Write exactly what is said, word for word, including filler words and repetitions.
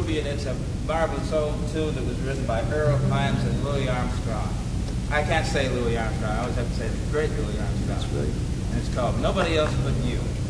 movie, and it's a marvelous soul tune that was written by Earl Climes and Louis Armstrong. I can't say Louis Armstrong. I always have to say the great Louis Armstrong. That's right. And it's called Nobody Else But You.